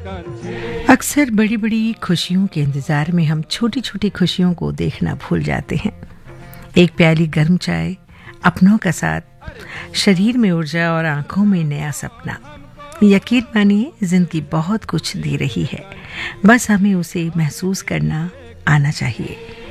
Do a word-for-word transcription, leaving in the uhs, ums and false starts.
अक्सर बड़ी बड़ी खुशियों के इंतज़ार में हम छोटी छोटी खुशियों को देखना भूल जाते हैं। एक प्याली गर्म चाय, अपनों का साथ, शरीर में ऊर्जा और आंखों में नया सपना। यकीन मानिए, जिंदगी बहुत कुछ दे रही है, बस हमें उसे महसूस करना आना चाहिए।